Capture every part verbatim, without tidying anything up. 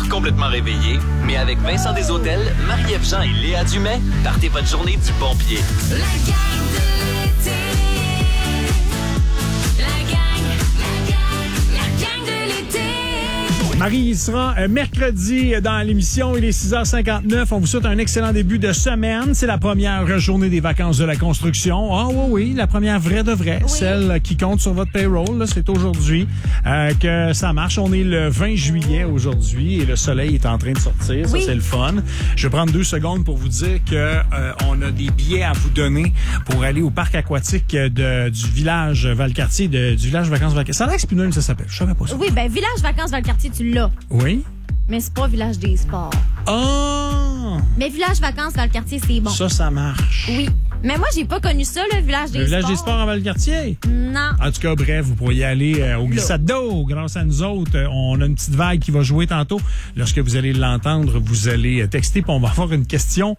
encore complètement réveillé, mais avec Vincent Deshôtels, Marie-Ève Jean et Léa Dumais, partez votre journée du bon pied. La gang de l'été. La gang, la gang, la gang de l'été. Marie, il sera euh, mercredi dans l'émission. Il est six heures cinquante-neuf. On vous souhaite un excellent début de semaine. C'est la première journée des vacances de la construction. Ah oui, oui, la première vraie de vraie. Oui. Celle qui compte sur votre payroll. Là, c'est aujourd'hui euh, que ça marche. On est le vingt juillet aujourd'hui et le soleil est en train de sortir. Oui. Ça, c'est le fun. Je vais prendre deux secondes pour vous dire que euh, on a des billets à vous donner pour aller au parc aquatique de, du village Valcartier, de, du village Vacances Valcartier. Ça a l'air que ça s'appelle. Je savais pas ça. Oui, ben village Vacances Valcartier, tu l'as. Oui. Mais c'est pas Village des Sports. Oh! Mais Village Vacances Valcartier, c'est bon. Ça, ça marche. Oui. Mais moi, j'ai pas connu ça, le Village des le Sports. Le Village des Sports en Valcartier? Non. En tout cas, bref, vous pourriez aller euh, au glissade d'eau. Grâce à nous autres, euh, on a une petite vague qui va jouer tantôt. Lorsque vous allez l'entendre, vous allez texter, puis on va avoir une question.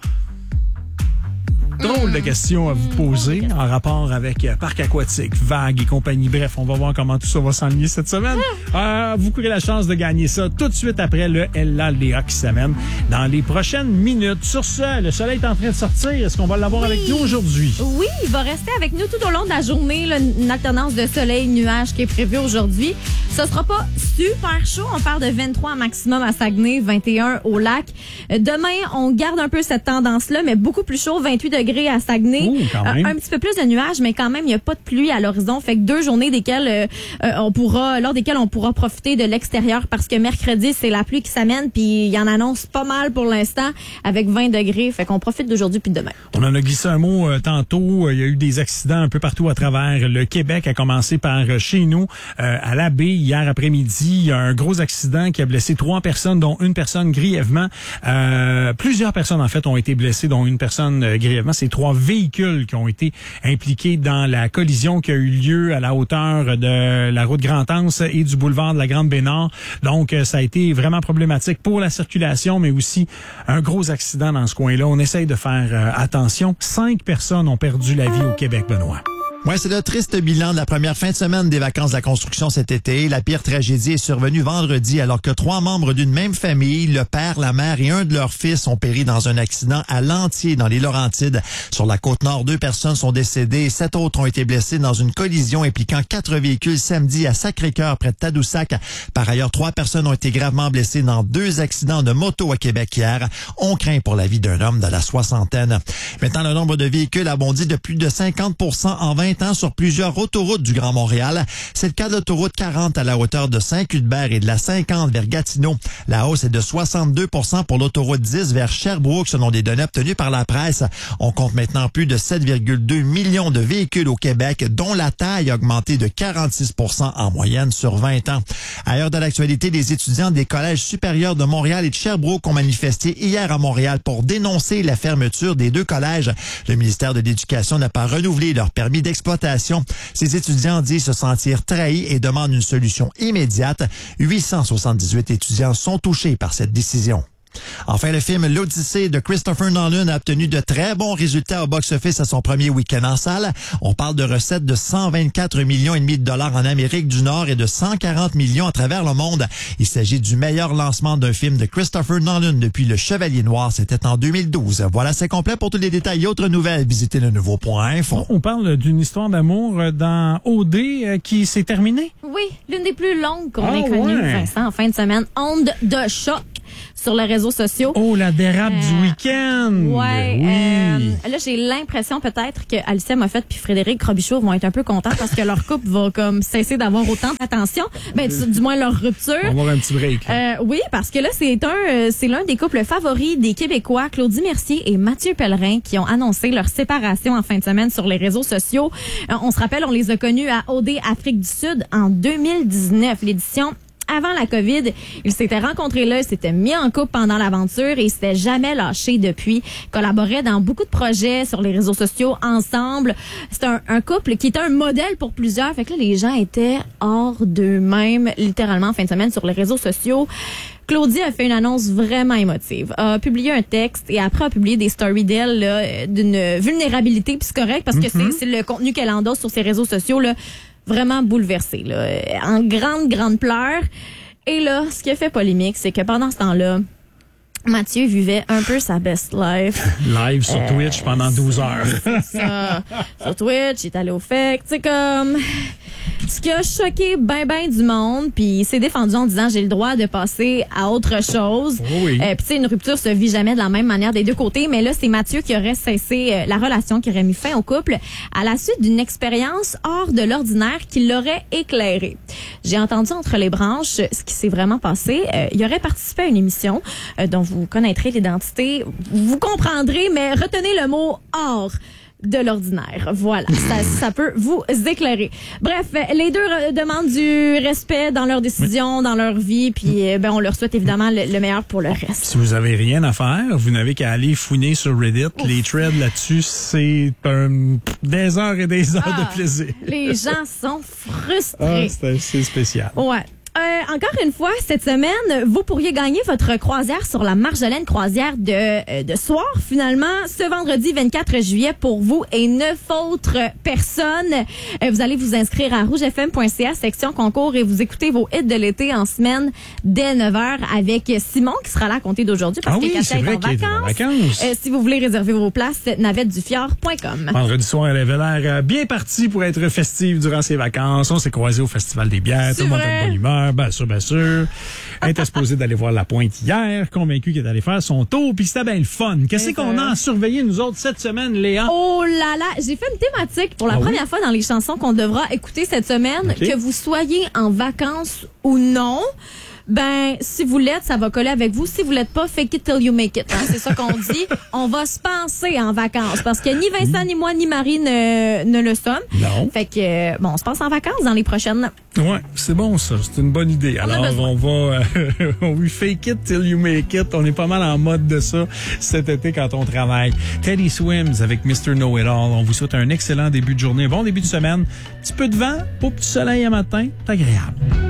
Drôle de question à vous poser mmh. en rapport avec euh, parc aquatique, vagues et compagnie. Bref, on va voir comment tout ça va s'enligner cette semaine. Euh, vous courez la chance de gagner ça tout de suite après le Ella Léa qui s'amène dans les prochaines minutes. Sur ce, le soleil est en train de sortir. Est-ce qu'on va l'avoir oui. avec nous aujourd'hui? Oui, il va rester avec nous tout au long de la journée. Là, une alternance de soleil-nuage qui est prévue aujourd'hui. Ce sera pas super chaud. On parle de vingt-trois maximum à Saguenay, vingt et un au lac. Demain, on garde un peu cette tendance-là, mais beaucoup plus chaud, vingt-huit degrés à Saguenay. Ouh, quand même. Un, un petit peu plus de nuages, mais quand même, il n'y a pas de pluie à l'horizon. Fait que deux journées desquelles euh, euh, on pourra, lors desquelles on pourra profiter de l'extérieur parce que mercredi, c'est la pluie qui s'amène, puis il y en annonce pas mal pour l'instant avec vingt degrés. Fait qu'on profite d'aujourd'hui puis de demain. On en a glissé un mot euh, tantôt. Il y a eu des accidents un peu partout à travers le Québec, à commencer par euh, chez nous, euh, à la baie, hier après-midi. Il y a un gros accident qui a blessé trois personnes, dont une personne grièvement. Euh, plusieurs personnes, en fait, ont été blessées, dont une personne euh, grièvement. C'est trois véhicules qui ont été impliqués dans la collision qui a eu lieu à la hauteur de la route Grand-Anse et du boulevard de la Grande-Bénard. Donc, ça a été vraiment problématique pour la circulation, mais aussi un gros accident dans ce coin-là. On essaye de faire euh, attention. Cinq personnes ont perdu la vie au Québec, Benoît. Ouais, c'est le triste bilan de la première fin de semaine des vacances de la construction cet été. La pire tragédie est survenue vendredi alors que trois membres d'une même famille, le père, la mère et un de leurs fils ont péri dans un accident à Lantier dans les Laurentides. Sur la Côte-Nord, deux personnes sont décédées et sept autres ont été blessées dans une collision impliquant quatre véhicules samedi à Sacré-Cœur près de Tadoussac. Par ailleurs, trois personnes ont été gravement blessées dans deux accidents de moto à Québec hier. On craint pour la vie d'un homme de la soixantaine. Maintenant, le nombre de véhicules a bondi de plus de cinquante pour cent en vingt ans sur plusieurs autoroutes du Grand Montréal. C'est le cas de l'autoroute quarante à la hauteur de Saint-Cuthbert et de la cinquante vers Gatineau. La hausse est de soixante-deux pour cent pour l'autoroute dix vers Sherbrooke, selon des données obtenues par la presse. On compte maintenant plus de sept virgule deux millions de véhicules au Québec, dont la taille a augmenté de quarante-six pour cent en moyenne sur vingt ans. Ailleurs de l'actualité, les étudiants des collèges supérieurs de Montréal et de Sherbrooke ont manifesté hier à Montréal pour dénoncer la fermeture des deux collèges. Le ministère de l'Éducation n'a pas renouvelé leur permis d'exploitation. Ces étudiants disent se sentir trahis et demandent une solution immédiate. huit cent soixante-dix-huit étudiants sont touchés par cette décision. Enfin, le film L'Odyssée de Christopher Nolan a obtenu de très bons résultats au box-office à son premier week-end en salle. On parle de recettes de cent vingt-quatre millions et demi de dollars en Amérique du Nord et de cent quarante millions à travers le monde. Il s'agit du meilleur lancement d'un film de Christopher Nolan depuis Le Chevalier Noir. C'était en deux mille douze. Voilà, c'est complet. Pour tous les détails et autres nouvelles, visitez le nouveau point info. On parle d'une histoire d'amour dans O D qui s'est terminée. Oui, l'une des plus longues qu'on ah, ait connues, ouais. Vincent, en fin de semaine. Onde de choc sur les réseaux sociaux. Oh, la dérape euh, du week-end! Ouais. Oui. Euh, là, j'ai l'impression peut-être que Alicia Moffett puis Frédéric Robichaud vont être un peu contents parce que leur couple va comme cesser d'avoir autant d'attention. Ben, du, du moins leur rupture. On va avoir un petit break. Euh, oui, parce que là, c'est un, c'est l'un des couples favoris des Québécois, Claudie Mercier et Mathieu Pellerin, qui ont annoncé leur séparation en fin de semaine sur les réseaux sociaux. Euh, on se rappelle, on les a connus à O D Afrique du Sud en deux mille dix-neuf, l'édition avant la COVID. Ils s'étaient rencontrés là, ils s'étaient mis en couple pendant l'aventure et ils s'étaient jamais lâchés depuis. Ils collaboraient dans beaucoup de projets sur les réseaux sociaux ensemble. C'est un, un couple qui était un modèle pour plusieurs. Fait que là, les gens étaient hors d'eux-mêmes, littéralement, en fin de semaine sur les réseaux sociaux. Claudie a fait une annonce vraiment émotive, a publié un texte et après a publié des stories d'elle là, d'une vulnérabilité, puis c'est correct parce que mm-hmm. c'est, c'est le contenu qu'elle endosse sur ses réseaux sociaux, là, vraiment bouleversé, là, en grande, grande pleurs. Et là, ce qui a fait polémique, c'est que pendant ce temps-là, Mathieu vivait un peu sa best life. Live sur Euh, Twitch pendant douze heures. C'est ça. Sur Twitch, il est allé au fait. C'est comme... Ce qui a choqué ben ben du monde, puis il s'est défendu en disant j'ai le droit de passer à autre chose. Oh oui. Euh, puis tu sais, une rupture se vit jamais de la même manière des deux côtés, mais là c'est Mathieu qui aurait cessé euh, la relation, qui aurait mis fin au couple à la suite d'une expérience hors de l'ordinaire qui l'aurait éclairé. J'ai entendu entre les branches ce qui s'est vraiment passé. Euh, il aurait participé à une émission euh, dont vous connaîtrez l'identité, vous comprendrez, mais retenez le mot hors de l'ordinaire. Voilà, ça, ça peut vous éclairer. Bref, les deux euh, demandent du respect dans leurs décisions, dans leur vie, puis euh, ben on leur souhaite évidemment le, le meilleur pour le reste. Si vous avez rien à faire, vous n'avez qu'à aller fouiner sur Reddit. Ouf. Les threads là-dessus, c'est un, des heures et des heures Ah, de plaisir. Les gens sont frustrés. Ah, c'est, c'est spécial. Ouais. Euh, encore une fois, cette semaine, vous pourriez gagner votre croisière sur la Marjolaine Croisière de, euh, de soir, finalement, ce vendredi vingt-quatre juillet pour vous et neuf autres personnes. Euh, vous allez vous inscrire à rougefm point c a, section concours, et vous écoutez vos hits de l'été en semaine dès neuf heures avec Simon, qui sera là à compter d'aujourd'hui parce Ah oui, que c'est Katia est vrai en qu'il est en vacances. vacances. Euh, si vous voulez réserver vos places, navette du fjord point com. Vendredi soir, elle avait l'air euh, bien partie pour être festive durant ses vacances. On s'est croisés au Festival des bières. C'est Tout le monde vrai? était de bonne humeur. Bien sûr, bien sûr. Elle était supposée d'aller voir La Pointe hier, convaincue qu'elle allait faire son tour, puis c'était bien le fun. Qu'est-ce C'est qu'on ça. a à surveiller, nous autres, cette semaine, Léa? Oh là là, j'ai fait une thématique pour la Ah oui? première fois dans les chansons qu'on devra écouter cette semaine, OK. que vous soyez en vacances ou non. Ben, si vous l'êtes, ça va coller avec vous. Si vous l'êtes pas, fake it till you make it. Hein, c'est ça qu'on dit. On va se penser en vacances parce que ni Vincent, ni moi, ni Marie ne, ne le sommes. Non. Fait que, euh, bon, on se passe en vacances dans les prochaines. Ouais, c'est bon ça, c'est une bonne idée. On a Alors besoin. on va, euh, oui, fake it till you make it. On est pas mal en mode de ça cet été quand on travaille. Teddy Swims avec mister Know It All. On vous souhaite un excellent début de journée, un bon début de semaine. Un petit peu de vent, pas petit soleil à matin, c'est agréable.